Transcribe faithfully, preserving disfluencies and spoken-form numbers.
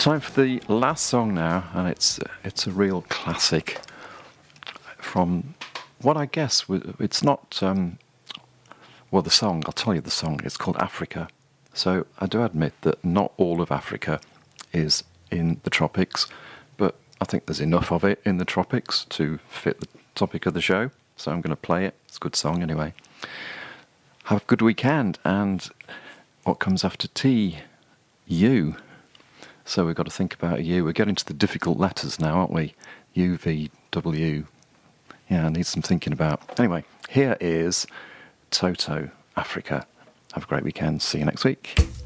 Time for the last song now, and it's it's a real classic from what I guess it's not. Um, well, the song, I'll tell you the song. It's called Africa. So I do admit that not all of Africa is in the tropics, but I think there's enough of it in the tropics to fit the topic of the show. So I'm going to play it. It's a good song anyway. Have a good weekend, and what comes after tea? You. So we've got to think about you. We're getting to the difficult letters now, aren't we? U, V, W. Yeah, I need some thinking about. Anyway, here is Toto, Africa. Have a great weekend. See you next week.